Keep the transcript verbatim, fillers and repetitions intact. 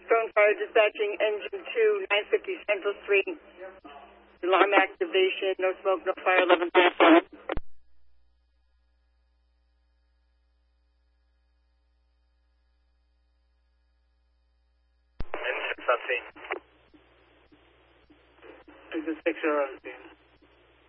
Stone Fire dispatching engine two, nine fifty Central Street. Alarm activation, no smoke, no fire, eleven thirty-five. Engine six on scene. Is it six or on scene?